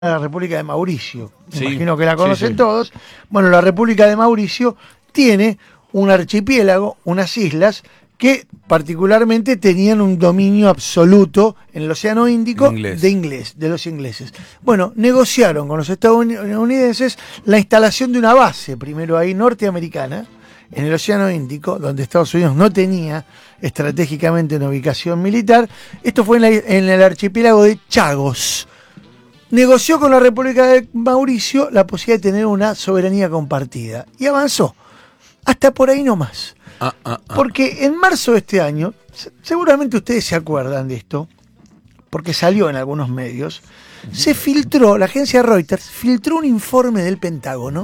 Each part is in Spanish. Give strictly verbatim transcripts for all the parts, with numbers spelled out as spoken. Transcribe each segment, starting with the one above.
la República de Mauricio. Me sí, imagino que la conocen sí, sí. todos. Bueno, la República de Mauricio tiene un archipiélago, unas islas, que particularmente tenían un dominio absoluto en el Océano Índico Inglés. de inglés, de los ingleses. Bueno, negociaron con los estadounidenses la instalación de una base, primero ahí norteamericana, en el Océano Índico, donde Estados Unidos no tenía estratégicamente una ubicación militar. Esto fue en, la, en el archipiélago de Chagos. Negoció con la República de Mauricio la posibilidad de tener una soberanía compartida y avanzó. Hasta por ahí nomás. Ah, ah, ah. Porque en marzo de este año, seguramente ustedes se acuerdan de esto, porque salió en algunos medios, uh-huh. se filtró, la agencia Reuters filtró un informe del Pentágono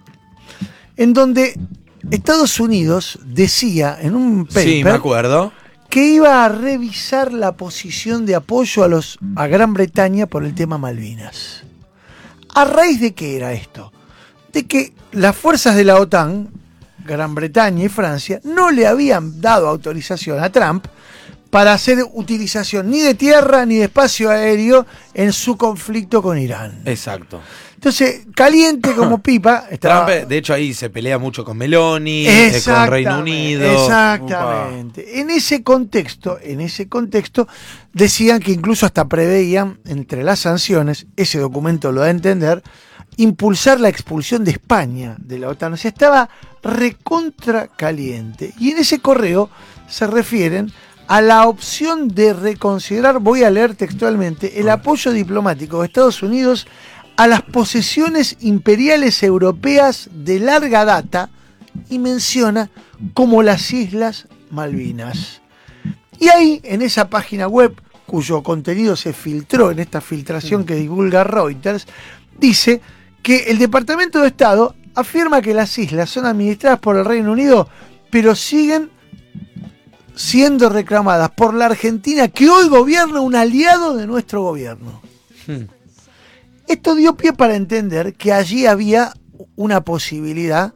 en donde Estados Unidos decía en un paper sí, me acuerdo. que iba a revisar la posición de apoyo a, los, a Gran Bretaña por el tema Malvinas. ¿A raíz de qué era esto? De que las fuerzas de la OTAN, Gran Bretaña y Francia, no le habían dado autorización a Trump para hacer utilización ni de tierra ni de espacio aéreo en su conflicto con Irán. Exacto. Entonces, caliente como pipa. Estaba... Trump, de hecho, ahí se pelea mucho con Meloni, eh, con Reino Unido. Exactamente. Upa. En ese contexto, en ese contexto, decían que incluso hasta preveían, entre las sanciones, ese documento lo da a entender, impulsar la expulsión de España de la OTAN. O sea, estaba recontra caliente. Y en ese correo se refieren a la opción de reconsiderar, voy a leer textualmente, el apoyo diplomático de Estados Unidos a las posesiones imperiales europeas de larga data, y menciona como las Islas Malvinas. Y ahí, en esa página web, cuyo contenido se filtró en esta filtración que divulga Reuters, dice que el Departamento de Estado afirma que las islas son administradas por el Reino Unido, pero siguen siendo reclamadas por la Argentina, que hoy gobierna un aliado de nuestro gobierno. Hmm. Esto dio pie para entender que allí había una posibilidad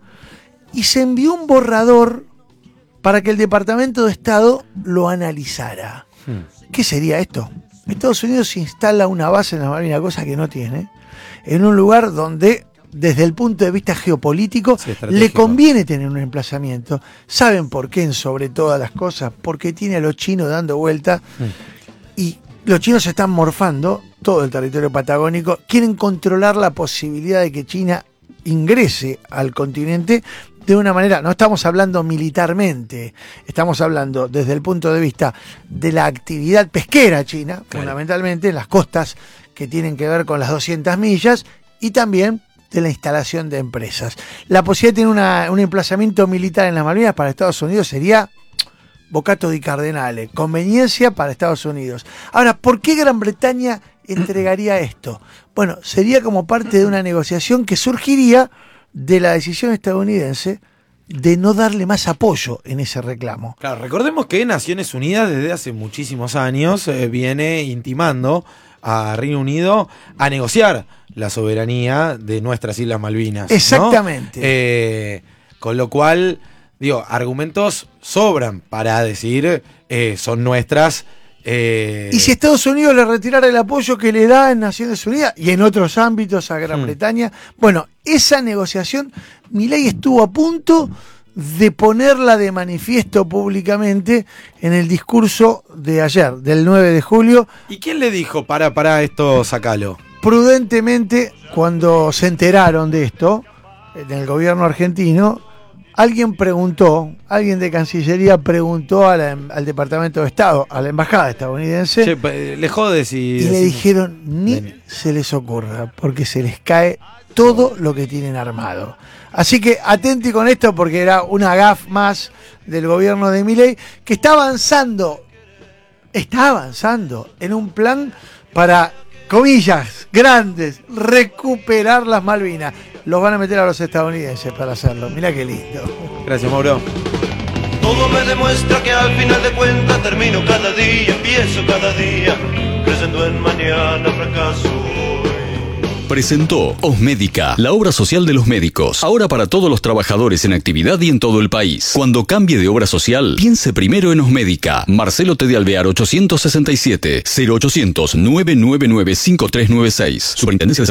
y se envió un borrador para que el Departamento de Estado lo analizara. Hmm. ¿Qué sería esto? Estados Unidos instala una base en la Malvinas, cosa que no tiene, en un lugar donde, desde el punto de vista geopolítico, sí, le conviene tener un emplazamiento. ¿Saben por qué, en sobre todas las cosas? Porque tiene a los chinos dando vuelta hmm. y los chinos se están morfando todo el territorio patagónico, quieren controlar la posibilidad de que China ingrese al continente de una manera, no estamos hablando militarmente, estamos hablando desde el punto de vista de la actividad pesquera china, claro. fundamentalmente en las costas que tienen que ver con las doscientas millas, y también de la instalación de empresas. La posibilidad de tener una, un emplazamiento militar en las Malvinas para Estados Unidos sería bocato di Cardinale, conveniencia para Estados Unidos. Ahora, ¿por qué Gran Bretaña entregaría esto? Bueno, sería como parte de una negociación que surgiría de la decisión estadounidense de no darle más apoyo en ese reclamo. Claro, recordemos que Naciones Unidas desde hace muchísimos años eh, viene intimando a Reino Unido a negociar la soberanía de nuestras Islas Malvinas. Exactamente. ¿no? Eh, con lo cual, digo, argumentos sobran para decir eh, son nuestras. Eh... Y si Estados Unidos le retirara el apoyo que le da en Naciones Unidas y en otros ámbitos a Gran hmm. Bretaña, bueno, esa negociación, Milei estuvo a punto de ponerla de manifiesto públicamente en el discurso de ayer, del nueve de julio. ¿Y quién le dijo, para, para esto, sacalo? Prudentemente, cuando se enteraron de esto, en el gobierno argentino, alguien preguntó, alguien de Cancillería preguntó a la, al Departamento de Estado, a la embajada estadounidense, che, le jode si y decimos... le dijeron, ni Ven. se les ocurra, porque se les cae todo lo que tienen armado. Así que atenti con esto, porque era una gaf más del gobierno de Milei, que está avanzando, está avanzando en un plan para, comillas, grandes, recuperar las Malvinas. Los van a meter a los estadounidenses para hacerlo. Mirá qué lindo. Gracias, Mauro. Todo me demuestra que al final de cuentas termino cada día, empiezo cada día, creyendo en mañana fracaso hoy. presentó Osmédica, la obra social de los médicos. Ahora para todos los trabajadores en actividad y en todo el país. Cuando cambie de obra social, piense primero en Osmédica. Marcelo T. de Alvear, ochocientos sesenta y siete, cero ochocientos, nueve nueve nueve, cinco tres nueve seis. Superintendencia de